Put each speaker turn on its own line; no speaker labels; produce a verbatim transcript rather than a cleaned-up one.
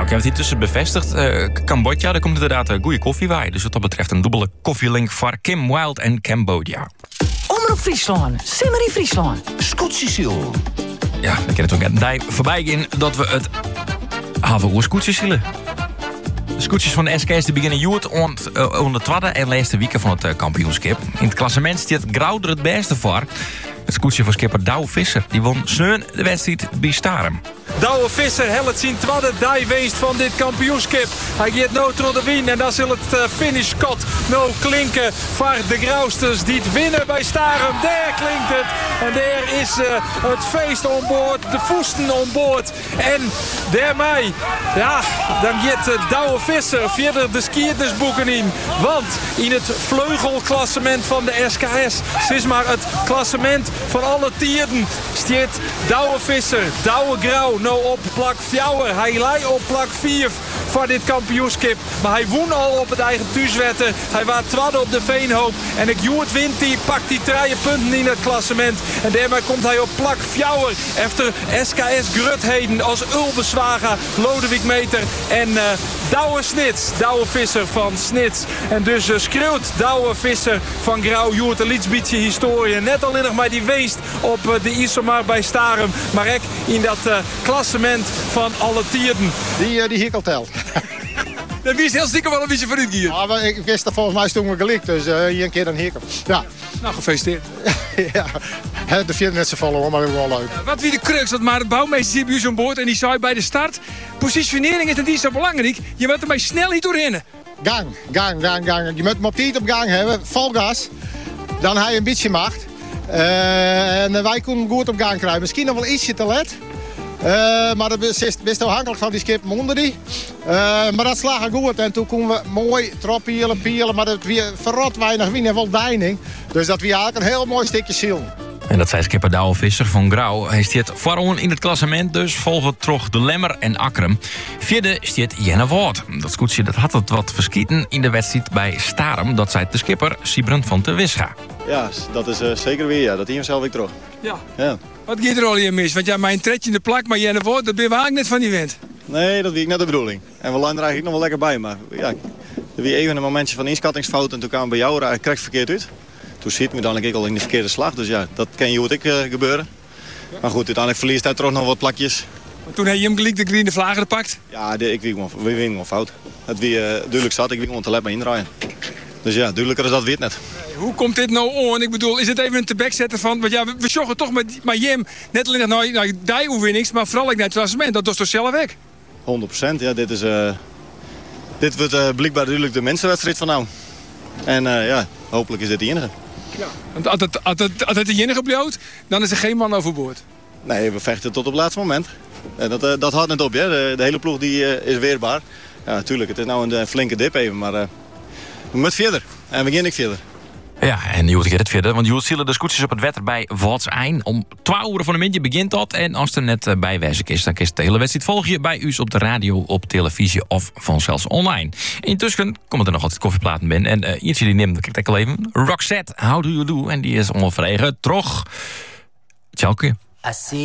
ik heb het intussen bevestigd. Uh, Cambodja, daar komt inderdaad uh, goede koffie bij. Dus wat dat betreft een dubbele koffielink voor Kim Wilde en Cambodja.
Omroep Friesland, Simmerie Friesland,
Scootjesiel.
Ja, dan kan het ook net die voorbij gaan dat we het haven scootjes zullen. De scootjes van de S K S die beginnen joert onder de tweede en laatste weken van het uh, kampioenschap. In het klassement staat Grauw er het beste voor. Het scootje van skipper Douwe Visser die won zeun de wedstrijd bij Starum.
Douwe Visser helpt zijn tweede dijweest van dit kampioenschap. Hij gaat nou door de win en dan zal het uh, finishkot nou klinken voor de Grauwsters die het winnen bij Starum. Daar klinkt het en daar is uh, het feest onboord, de voesten onboord. En daarmee, ja, dan gaat uh, Douwe Visser verder de skierdersboeken in. Want in het vleugelklassement van de S K S is maar het klassement van alle tierden staat Douwe Visser, Douwe Grauw nou op plak vier. Hij lei op plak vier voor dit kampioenschap. Maar hij woon al op het eigen thuiswetten. Hij was tweede op de Veenhoop. En ik Joert wint hij, pakt hij drie punten in het klassement. En daarmee komt hij op plak vier. Efter S K S Grutheden als Ulbeswaga, Lodewijk Meter en uh, Douwe Snits. Douwe Visser van Snits. En dus uh, schreeuwt Douwe Visser van Grauw Joert een lietsbietje historie. Net alleen nog maar die weest op uh, de Isomar bij Starum. Maar ik in dat uh, klassement van alle tierden.
Die, uh, die hik al telt.
Dan wist heel stiekem wel een beetje vooruit hier.
Ja, maar ik wist dat volgens mij toen we gelikt, dus uh, hier een keer een hikken. Ja.
Nou, gefeliciteerd.
ja, de vierde net zo vallen hoor, maar dat is wel leuk.
Uh, wat wie de crux, dat maar de bouwmeester hier bij u aan boord en die zei bij de start. Positionering is niet zo belangrijk. Je moet ermee snel niet doorheen.
Gang, gang, gang, gang. Je moet hem op tijd op gang hebben, vol gas. Dan heb je een beetje macht. Uh, en wij kunnen goed op gang krijgen. Misschien nog wel ietsje te let. Uh, maar dat is best afhankelijk van die skip onder die. Uh, maar dat slagen goed. En toen konden we mooi troppielen, pielen. Maar dat weer verrot weinig winnen, wel deining. Dus dat we eigenlijk een heel mooi stukje ziel.
En dat zei skipper Douwe Visser van Grauw. Hij staat vooraan in het klassement, dus volgen toch de Lemmer en Akrum. Vierde staat Jenne Woord. Dat scootje dat had het wat verschieten in de wedstrijd bij Starum. Dat zei de skipper Sibrand van de Wisga.
Ja, dat is uh, zeker weer. Ja. Dat hier zelf weer terug.
Ja.
ja.
Wat gaat er al hier mis? Want ja, mijn tredje in de plak, maar Jenne Woord, dat ben je eigenlijk net van die wind.
Nee, dat was net de bedoeling. En we landen er eigenlijk nog wel lekker bij. Maar ja, er was even een momentje van inschattingsfout en toen kwamen we bij jou er eigenlijk correct verkeerd uit. Toen zit me dan ik al in de verkeerde slag. Dus ja, dat kan je hoe ik uh, gebeuren. Maar goed, uiteindelijk verliest hij toch nog wat plakjes.
Maar toen heb je hem gelijk de green de vlagen gepakt?
Ja, de, ik wie gewoon, we winnen gewoon fout. Het wie uh, duidelijk zat, ik wie gewoon te let maar indraaien. Dus ja, duidelijker is dat weer net.
Nee, hoe komt dit nou aan? Ik bedoel, is het even een te-back zetten van... Want ja, we, we joggen toch met, met Jim net alleen nog naar, naar die oefenings, maar vooral ook naar het klassement. Dat is toch zelf weg?
honderd procent, ja. Dit, is, uh, dit wordt uh, blijkbaar duidelijk de mensenwedstrijd van nou. En uh, ja, hopelijk is dit de enige.
Ja, want als het, als het, als het de enige bloot, dan is er geen man overboord.
Nee, we vechten tot op het laatste moment. Uh, dat, uh, dat houdt net op, ja. De, de hele ploeg die, uh, is weerbaar. Ja, natuurlijk, het is nou een, een flinke dip even, maar... Uh, we moeten verder. En we gaan ik verder.
Ja, en Joet gaat het verder. Want Joet zullen de scootjes op het wetter bij Valtsein. Om twaalf uur van de middag begint dat. En als er net bij wijzig is, dan kun je de hele wedstrijd volg je bij u op de radio, op televisie of vanzelfs online. Intussen komen er nog altijd koffieplaten binnen. En uh, ietsje die neemt, dan kijk ik al even. Roxette, How Do You Do? En die is onverregen. Trog. Tjalke.